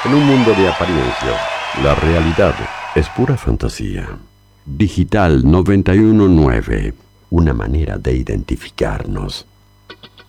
En un mundo de apariencias, la realidad es pura fantasía. Digital 919, una manera de identificarnos.